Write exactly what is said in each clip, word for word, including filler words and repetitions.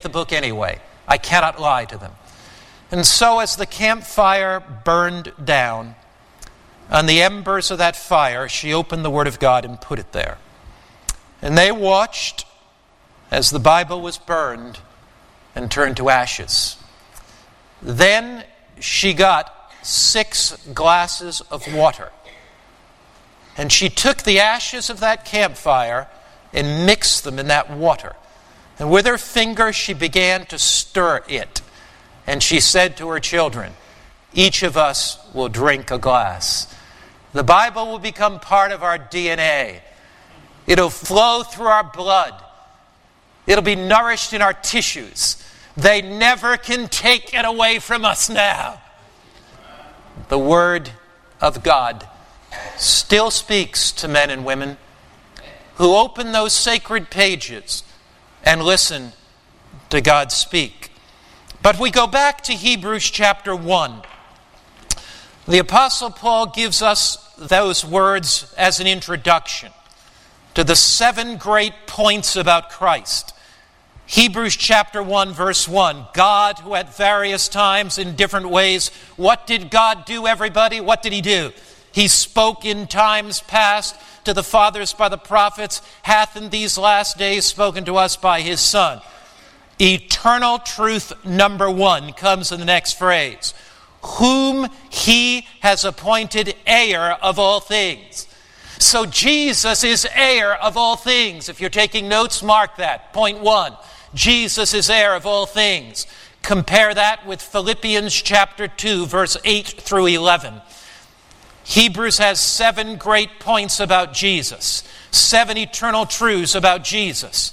the book anyway. I cannot lie to them. And so as the campfire burned down, on the embers of that fire, she opened the Word of God and put it there. And they watched as the Bible was burned and turned to ashes. Then she got six glasses of water. And she took the ashes of that campfire and mixed them in that water. And with her finger she began to stir it. And she said to her children, each of us will drink a glass. The Bible will become part of our D N A. It'll flow through our blood. It'll be nourished in our tissues. They never can take it away from us now. The Word of God still speaks to men and women who open those sacred pages and listen to God speak. But we go back to Hebrews chapter one. The Apostle Paul gives us those words as an introduction to the seven great points about Christ. Hebrews chapter one, verse one. God, who at various times in different ways, what did God do, everybody? What did He do? He spoke in times past to the fathers by the prophets, hath in these last days spoken to us by His Son. Eternal truth number one comes in the next phrase. Whom He has appointed heir of all things. So Jesus is heir of all things. If you're taking notes, mark that. Point one. Jesus is heir of all things. Compare that with Philippians chapter two, verse eight through eleven. Hebrews has seven great points about Jesus. Seven eternal truths about Jesus.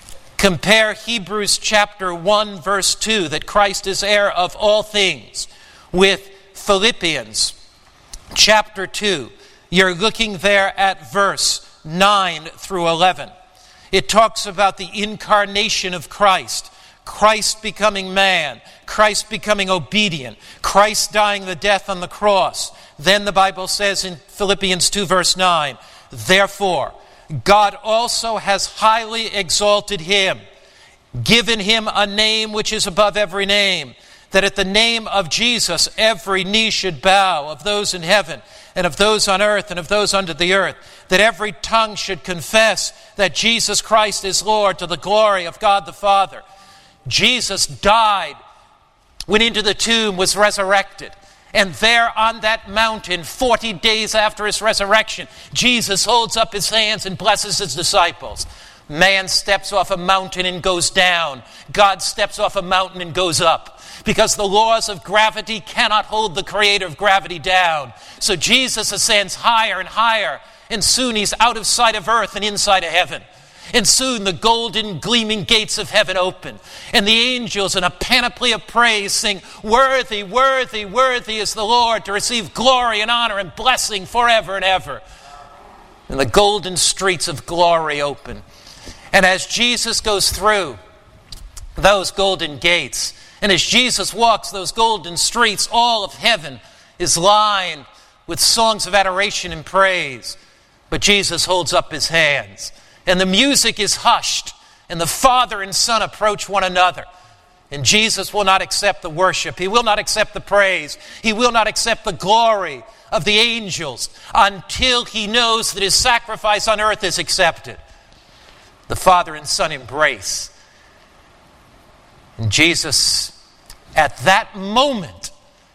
Compare Hebrews chapter one, verse two, that Christ is heir of all things, with Philippians chapter two. You're looking there at verse nine through eleven. It talks about the incarnation of Christ. Christ becoming man. Christ becoming obedient. Christ dying the death on the cross. Then the Bible says in Philippians two verse nine, therefore, God also has highly exalted Him, given Him a name which is above every name, that at the name of Jesus every knee should bow, of those in heaven and of those on earth and of those under the earth, that every tongue should confess that Jesus Christ is Lord, to the glory of God the Father. Jesus died, went into the tomb, was resurrected. And there on that mountain, forty days after His resurrection, Jesus holds up His hands and blesses His disciples. Man steps off a mountain and goes down. God steps off a mountain and goes up. Because the laws of gravity cannot hold the creator of gravity down. So Jesus ascends higher and higher. And soon He's out of sight of earth and inside of heaven. And soon the golden gleaming gates of heaven open. And the angels in a panoply of praise sing, worthy, worthy, worthy is the Lord to receive glory and honor and blessing forever and ever. And the golden streets of glory open. And as Jesus goes through those golden gates, and as Jesus walks those golden streets, all of heaven is lined with songs of adoration and praise. But Jesus holds up His hands. And the music is hushed. And the Father and Son approach one another. And Jesus will not accept the worship. He will not accept the praise. He will not accept the glory of the angels until He knows that His sacrifice on earth is accepted. The Father and Son embrace. And Jesus, at that moment,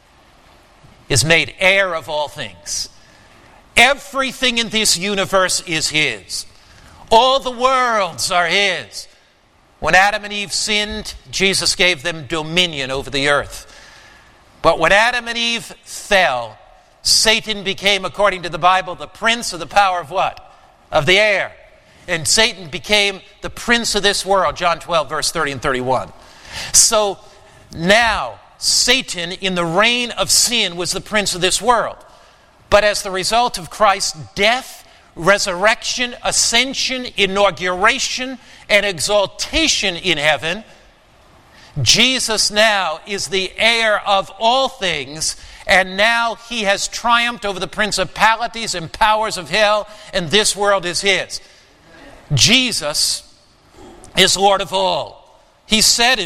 is made heir of all things. Everything in this universe is His. All the worlds are His. When Adam and Eve sinned, Jesus gave them dominion over the earth. But when Adam and Eve fell, Satan became, according to the Bible, the prince of the power of what? Of the air. And Satan became the prince of this world, John twelve, verse thirty and thirty-one. So now, Satan, in the reign of sin, was the prince of this world. But as the result of Christ's death, resurrection, ascension, inauguration, and exaltation in heaven, Jesus now is the heir of all things, and now He has triumphed over the principalities and powers of hell, and this world is His. Jesus is Lord of all. He said in